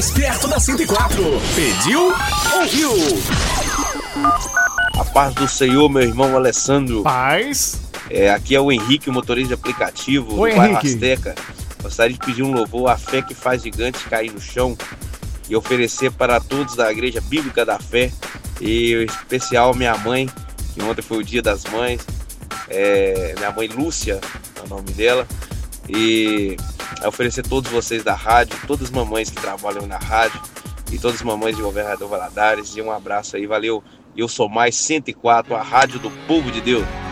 Perto da 104. Pediu, ouviu. A paz do Senhor, meu irmão Alessandro. Paz. Aqui é o Henrique, motorista de aplicativo Oi, do bairro Henrique. Azteca. Gostaria de pedir um louvor à fé que faz gigantes cair no chão e oferecer para todos da Igreja Bíblica da Fé, e em especial minha mãe, que ontem foi o Dia das Mães, minha mãe Lúcia, é o nome dela, e oferecer todos vocês da rádio, todas as mamães que trabalham na rádio e todas as mamães de Governador Valadares, e um abraço aí, valeu. Eu sou mais 104, a rádio do povo de Deus.